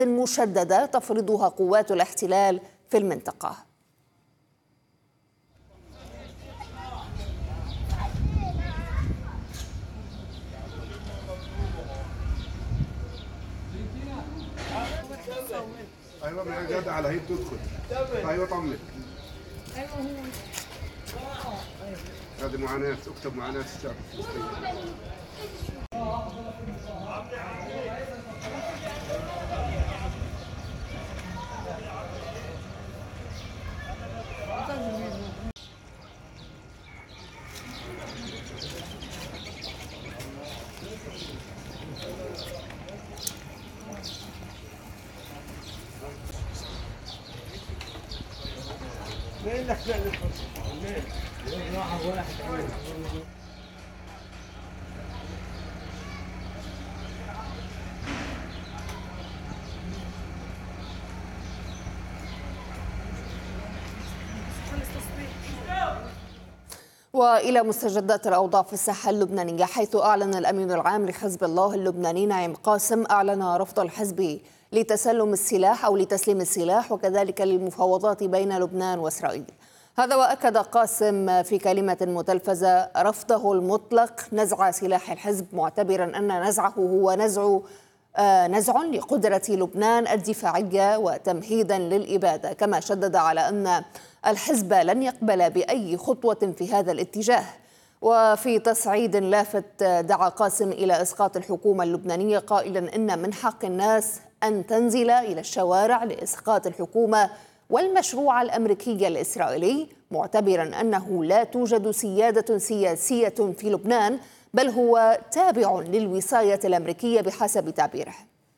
مشددة تفرضها قوات الاحتلال في المنطقة. ايوه بالعقاد على هي بتدخل. ايوه طمنك. هذه معاناة، اكتب معاناة الشعب الفلسطيني. وإلى مستجدات الأوضاع في الساحة اللبنانية، حيث أعلن الأمين العام لحزب الله اللبناني نعيم قاسم رفض الحزب لتسلم السلاح أو لتسليم السلاح، وكذلك للمفاوضات بين لبنان وإسرائيل. هذا وأكد قاسم في كلمة متلفزة رفضه المطلق نزع سلاح الحزب، معتبرا أن نزعه هو نزع لقدرة لبنان الدفاعية وتمهيدا للإبادة، كما شدد على أن الحزب لن يقبل بأي خطوة في هذا الاتجاه. وفي تصعيد لافت دعا قاسم إلى إسقاط الحكومة اللبنانية، قائلا إن من حق الناس أن تنزل إلى الشوارع لإسقاط الحكومة والمشروع الأمريكي الإسرائيلي، معتبرا أنه لا توجد سيادة سياسية في لبنان، بل هو تابع للوصاية الأمريكية بحسب تعبيره.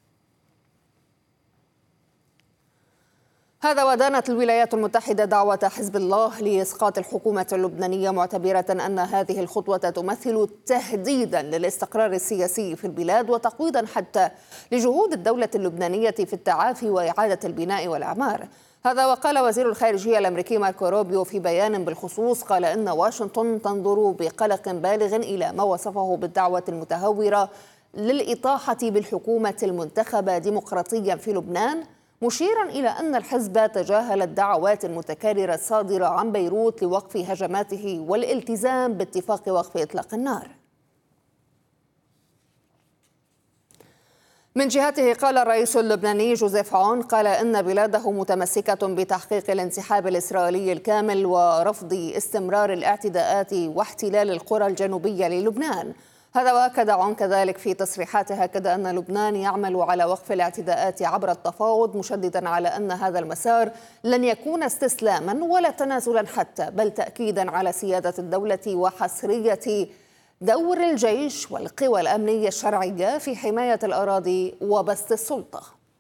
هذا ودانت الولايات المتحدة دعوة حزب الله لإسقاط الحكومة اللبنانية، معتبرة أن هذه الخطوة تمثل تهديدا للاستقرار السياسي في البلاد وتقويضا حتى لجهود الدولة اللبنانية في التعافي وإعادة البناء والإعمار. هذا وقال وزير الخارجية الأمريكي ماركو روبيو في بيان بالخصوص، قال إن واشنطن تنظر بقلق بالغ إلى ما وصفه بالدعوة المتهورة للإطاحة بالحكومة المنتخبة ديمقراطيا في لبنان، مشيرا إلى أن الحزب تجاهل الدعوات المتكررة الصادرة عن بيروت لوقف هجماته والالتزام باتفاق وقف إطلاق النار. من جهته قال الرئيس اللبناني جوزيف عون إن بلاده متمسكة بتحقيق الانسحاب الإسرائيلي الكامل ورفض استمرار الاعتداءات واحتلال القرى الجنوبية للبنان. هذا وأكد عون كذلك في تصريحاته كده أن لبنان يعمل على وقف الاعتداءات عبر التفاوض، مشددا على أن هذا المسار لن يكون استسلاما ولا تنازلا حتى، بل تأكيدا على سيادة الدولة وحصرية دور الجيش والقوى الأمنية الشرعية في حماية الأراضي وبسط السلطة.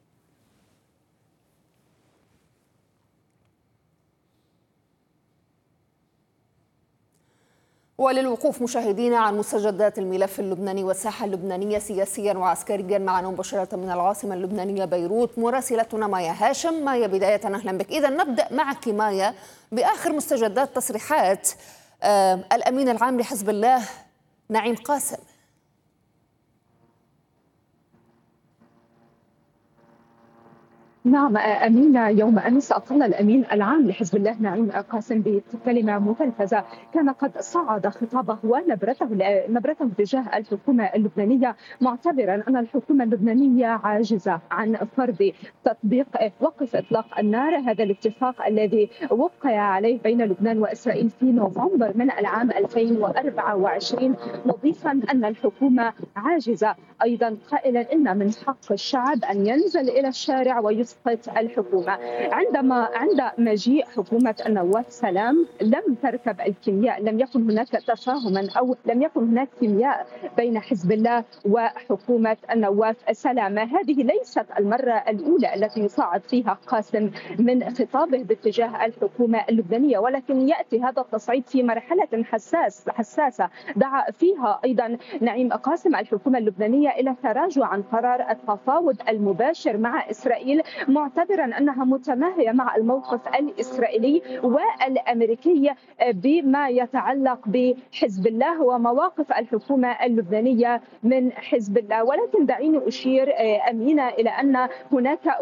وللوقوف مشاهدينا عن مستجدات الملف اللبناني والساحة اللبنانية سياسيا وعسكريا، معنا مباشرة من العاصمة اللبنانية بيروت مراسلتنا مايا هاشم. مايا، بداية أهلا بك. إذا نبدأ معك مايا بآخر مستجدات تصريحات الأمين العام لحزب الله نعيم قاسم. نعم أمينة، يوم أمس أطل الأمين العام لحزب الله نعيم قاسم بكلمة متلفزة كان قد صعد خطابه ونبرته تجاه الحكومة اللبنانية، معتبرا أن الحكومة اللبنانية عاجزة عن فرض تطبيق وقف إطلاق النار، هذا الاتفاق الذي وقع عليه بين لبنان وإسرائيل في نوفمبر من العام 2024، مضيفا أن الحكومة عاجزة، أيضا قائلا إن من حق الشعب أن ينزل إلى الشارع ويسقط الحكومة. عند مجيء حكومة النواف سلام لم تركب الكيمياء، لم يكن هناك تفاهما أو لم يكن هناك كيمياء بين حزب الله وحكومة النواف سلام. هذه ليست المرة الأولى التي يصعد فيها قاسم من خطابه باتجاه الحكومة اللبنانية، ولكن يأتي هذا التصعيد في مرحلة حساسة دعا فيها أيضا نعيم قاسم الحكومة اللبنانية إلى التراجع عن قرار التفاوض المباشر مع إسرائيل، معتبرا أنها متماهية مع الموقف الإسرائيلي والأمريكي بما يتعلق بحزب الله ومواقف الحكومة اللبنانية من حزب الله. ولكن دعيني أشير أمينة إلى أن هناك